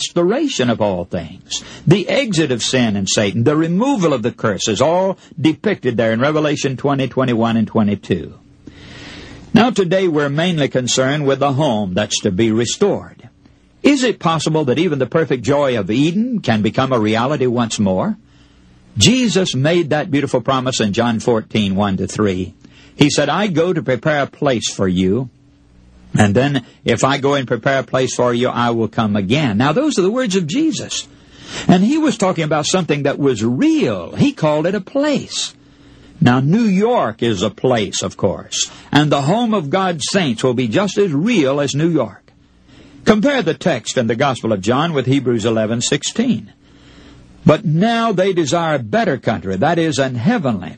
restoration of all things, the exit of sin and Satan, the removal of the curse is all depicted there in Revelation 20, 21, and 22. Now today we're mainly concerned with the home that's to be restored. Is it possible that even the perfect joy of Eden can become a reality once more? Jesus made that beautiful promise in John 14, 1-3. He said, I go to prepare a place for you, and then if I go and prepare a place for you, I will come again. Now those are the words of Jesus. And he was talking about something that was real. He called it a place. Now New York is a place, of course, and the home of God's saints will be just as real as New York. Compare the text in the Gospel of John with Hebrews 11:16. But now they desire a better country, that is, an heavenly.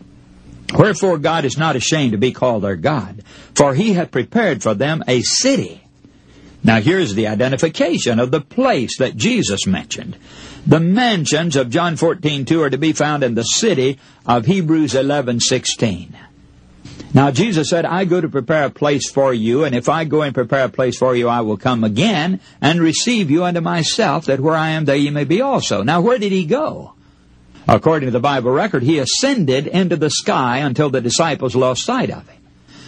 Wherefore God is not ashamed to be called their God, for he hath prepared for them a city. Now here's the identification of the place that Jesus mentioned. The mansions of John 14:2 are to be found in the city of Hebrews 11:16. Now Jesus said, I go to prepare a place for you, and if I go and prepare a place for you, I will come again and receive you unto myself, that where I am, there you may be also. Now where did he go? According to the Bible record, he ascended into the sky until the disciples lost sight of him.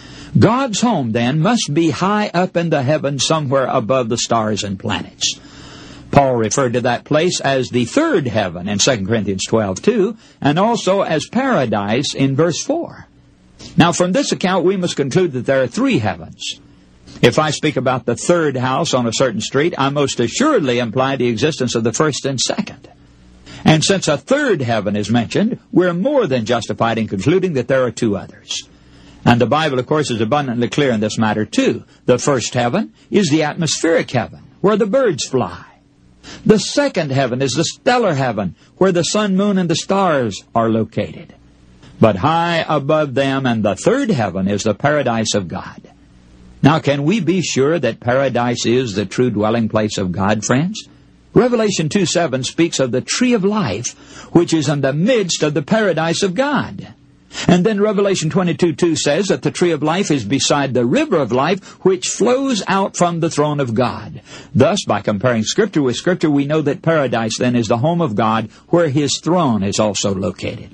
God's home, then, must be high up in the heavens somewhere above the stars and planets. Paul referred to that place as the third heaven in 2 Corinthians 12:2, and also as paradise in verse 4. Now, from this account, we must conclude that there are three heavens. If I speak about the third house on a certain street, I most assuredly imply the existence of the first and second. And since a third heaven is mentioned, we're more than justified in concluding that there are two others. And the Bible, of course, is abundantly clear in this matter, too. The first heaven is the atmospheric heaven, where the birds fly. The second heaven is the stellar heaven, where the sun, moon, and the stars are located. But high above them and the third heaven is the paradise of God. Now, can we be sure that paradise is the true dwelling place of God, friends? Revelation 2:7 speaks of the tree of life, which is in the midst of the paradise of God. And then Revelation 22:2 says that the tree of life is beside the river of life, which flows out from the throne of God. Thus, by comparing Scripture with Scripture, we know that paradise then is the home of God, where His throne is also located.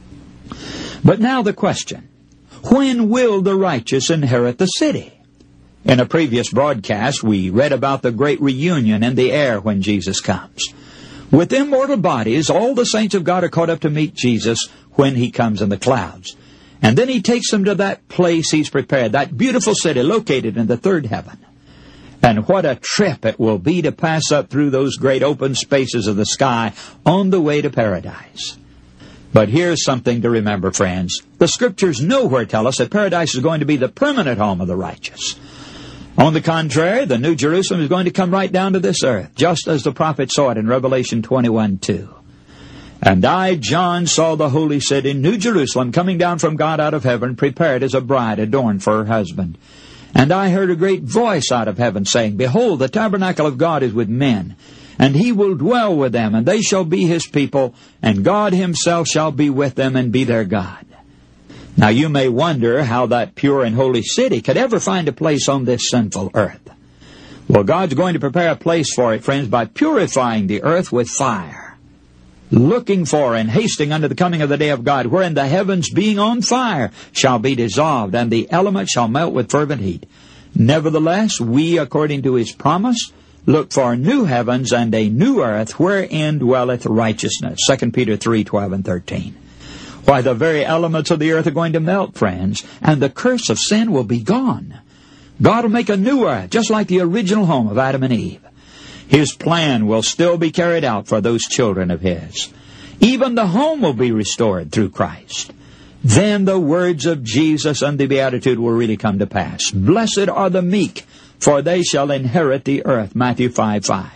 But now the question, when will the righteous inherit the city? In a previous broadcast, we read about the great reunion in the air when Jesus comes. With immortal bodies, all the saints of God are caught up to meet Jesus when He comes in the clouds. And then He takes them to that place He's prepared, that beautiful city located in the third heaven. And what a trip it will be to pass up through those great open spaces of the sky on the way to paradise. But here's something to remember, friends. The Scriptures nowhere tell us that paradise is going to be the permanent home of the righteous. On the contrary, the New Jerusalem is going to come right down to this earth, just as the prophet saw it in Revelation 21:2. And I, John, saw the holy city, New Jerusalem, coming down from God out of heaven, prepared as a bride adorned for her husband. And I heard a great voice out of heaven saying, Behold, the tabernacle of God is with men, and He will dwell with them, and they shall be His people, and God Himself shall be with them and be their God. Now you may wonder how that pure and holy city could ever find a place on this sinful earth. Well, God's going to prepare a place for it, friends, by purifying the earth with fire, looking for and hasting unto the coming of the day of God, wherein the heavens being on fire shall be dissolved, and the elements shall melt with fervent heat. Nevertheless, we, according to His promise, look for new heavens and a new earth, wherein dwelleth righteousness. 2 Peter 3:12 and 13. Why, the very elements of the earth are going to melt, friends, and the curse of sin will be gone. God will make a new earth, just like the original home of Adam and Eve. His plan will still be carried out for those children of His. Even the home will be restored through Christ. Then the words of Jesus and the Beatitude will really come to pass. Blessed are the meek, for they shall inherit the earth. Matthew 5:5.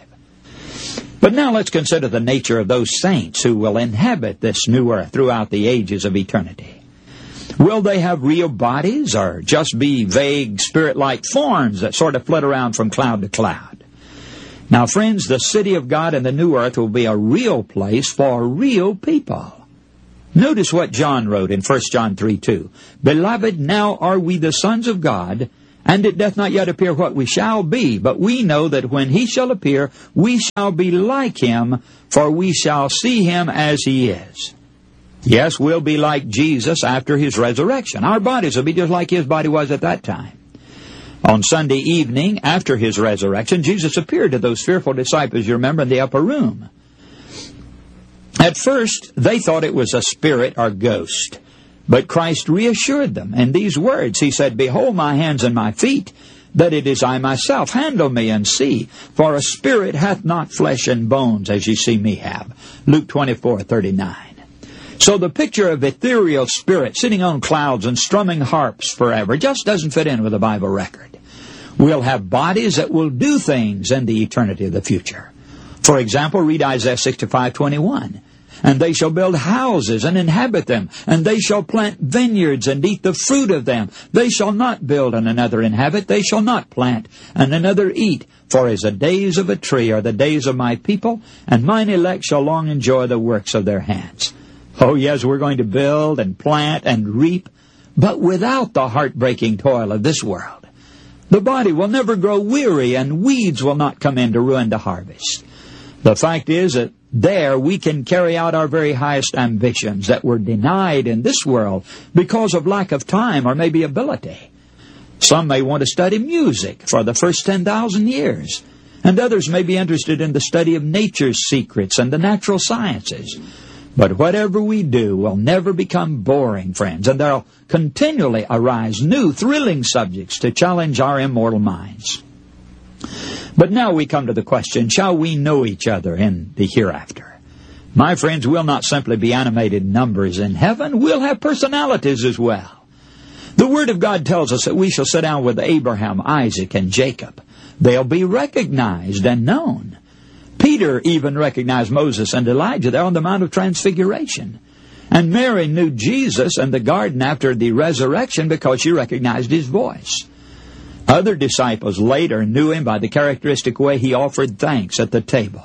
But now let's consider the nature of those saints who will inhabit this new earth throughout the ages of eternity. Will they have real bodies, or just be vague spirit-like forms that sort of flit around from cloud to cloud? Now, friends, the city of God and the new earth will be a real place for real people. Notice what John wrote in 1 John 3:2. Beloved, now are we the sons of God, And it doth not yet appear what we shall be, but we know that when he shall appear, we shall be like him, for we shall see him as he is. Yes, we'll be like Jesus after his resurrection. Our bodies will be just like his body was at that time. On Sunday evening, after his resurrection, Jesus appeared to those fearful disciples, you remember, in the upper room. At first, they thought it was a spirit or ghost. But Christ reassured them in these words. He said, "Behold my hands and my feet, that it is I myself. Handle me and see, for a spirit hath not flesh and bones, as ye see me have." Luke 24:39. So the picture of ethereal spirit sitting on clouds and strumming harps forever just doesn't fit in with the Bible record. We'll have bodies that will do things in the eternity of the future. For example, read Isaiah 65:21. "And they shall build houses and inhabit them, and they shall plant vineyards and eat the fruit of them. They shall not build and another inhabit, they shall not plant and another eat. For as the days of a tree are the days of my people, and mine elect shall long enjoy the works of their hands." Oh yes, we're going to build and plant and reap, but without the heartbreaking toil of this world. The body will never grow weary, and weeds will not come in to ruin the harvest. The fact is that there we can carry out our very highest ambitions that were denied in this world because of lack of time or maybe ability. Some may want to study music for the first 10,000 years, and others may be interested in the study of nature's secrets and the natural sciences. But whatever we do will never become boring, friends, and there'll continually arise new, thrilling subjects to challenge our immortal minds. But now we come to the question, shall we know each other in the hereafter? My friends, we'll not simply be animated numbers in heaven, we'll have personalities as well. The Word of God tells us that we shall sit down with Abraham, Isaac, and Jacob. They'll be recognized and known. Peter even recognized Moses and Elijah there on the Mount of Transfiguration. And Mary knew Jesus in the garden after the resurrection because she recognized his voice. Other disciples later knew him by the characteristic way he offered thanks at the table.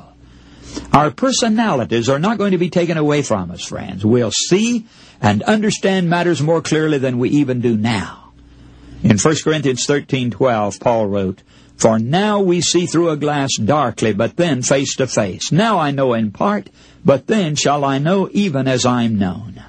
Our personalities are not going to be taken away from us, friends. We'll see and understand matters more clearly than we even do now. In 1 Corinthians 13:12, Paul wrote, "For now we see through a glass darkly, but then face to face. Now I know in part, but then shall I know even as I am known."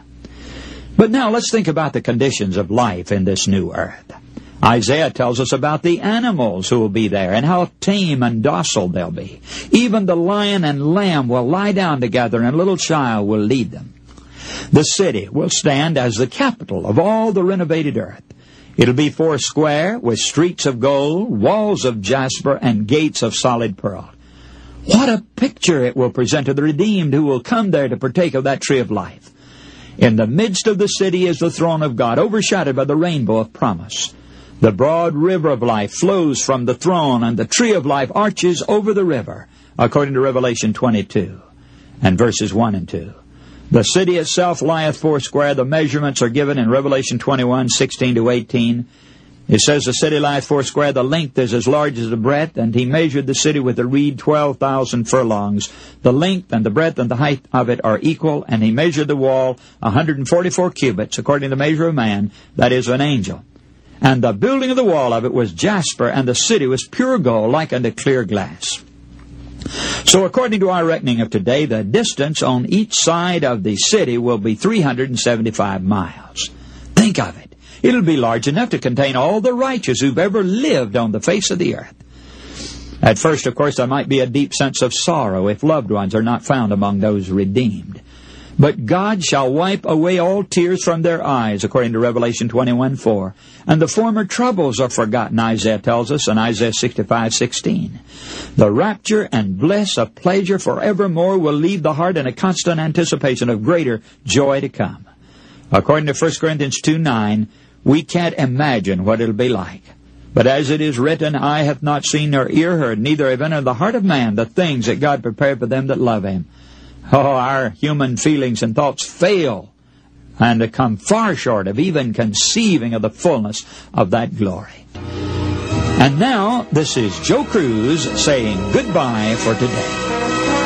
But now let's think about the conditions of life in this new earth. Isaiah tells us about the animals who will be there and how tame and docile they'll be. Even the lion and lamb will lie down together, and a little child will lead them. The city will stand as the capital of all the renovated earth. It'll be 4 square, with streets of gold, walls of jasper, and gates of solid pearl. What a picture it will present to the redeemed who will come there to partake of that tree of life. In the midst of the city is the throne of God, overshadowed by the rainbow of promise. The broad river of life flows from the throne, and the tree of life arches over the river, according to Revelation 22 and verses 1 and 2. The city itself lieth 4 square. The measurements are given in Revelation 21:16 to 18. It says the city lieth 4 square. The length is as large as the breadth, and he measured the city with a reed 12,000 furlongs. The length and the breadth and the height of it are equal, and he measured the wall 144 cubits, according to the measure of man, that is, an angel. And the building of the wall of it was jasper, and the city was pure gold, like unto clear glass. So according to our reckoning of today, the distance on each side of the city will be 375 miles. Think of it. It'll be large enough to contain all the righteous who've ever lived on the face of the earth. At first, of course, there might be a deep sense of sorrow if loved ones are not found among those redeemed. But God shall wipe away all tears from their eyes, according to Revelation 21:4. And the former troubles are forgotten, Isaiah tells us in Isaiah 65:16. The rapture and bliss of pleasure forevermore will leave the heart in a constant anticipation of greater joy to come. According to 1 Corinthians 2:9, we can't imagine what it'll be like. But as it is written, eye hath not seen nor ear heard, neither have entered the heart of man the things that God prepared for them that love him. Oh, our human feelings and thoughts fail and to come far short of even conceiving of the fullness of that glory. And now, this is Joe Cruz saying goodbye for today.